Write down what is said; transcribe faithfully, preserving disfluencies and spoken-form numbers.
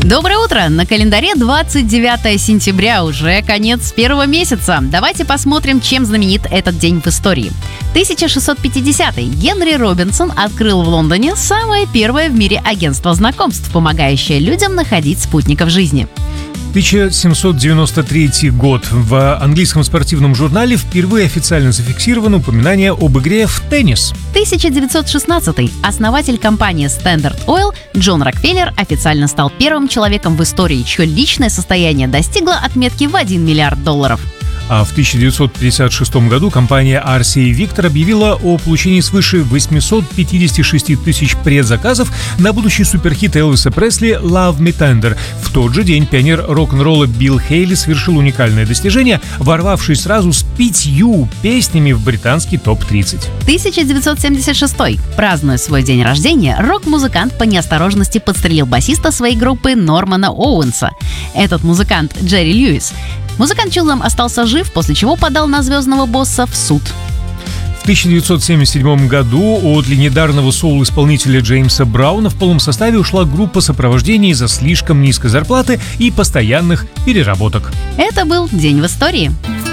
Доброе утро! На календаре двадцать девятое сентября, уже конец первого месяца. Давайте посмотрим, чем знаменит этот день в истории. тысяча шестьсот пятидесятый. Генри Робинсон открыл в Лондоне самое первое в мире агентство знакомств, помогающее людям находить спутников жизни. тысяча семьсот девяносто третий год. В английском спортивном журнале впервые официально зафиксировано упоминание об игре в теннис. тысяча девятьсот шестнадцатый. Основатель компании Standard Oil Джон Рокфеллер официально стал первым человеком в истории, чье личное состояние достигло отметки в один миллиард долларов. А в тысяча девятьсот пятьдесят шестом году компания ар си эй Victor объявила о получении свыше восемьсот пятьдесят шесть тысяч предзаказов на будущий суперхит Элвиса Пресли «Love Me Tender». В тот же день пионер рок-н-ролла Билл Хейли совершил уникальное достижение, ворвавшись сразу с пятью песнями в британский топ тридцать. тысяча девятьсот семьдесят шестой. Празднуя свой день рождения, рок-музыкант по неосторожности подстрелил басиста своей группы Нормана Оуэнса. Этот музыкант Джерри Льюис. Музыкант чудом остался жив, после чего подал на звездного босса в суд. В тысяча девятьсот семьдесят седьмом году от легендарного соул-исполнителя Джеймса Брауна в полном составе ушла группа сопровождения из-за слишком низкой зарплаты и постоянных переработок. Это был день в истории.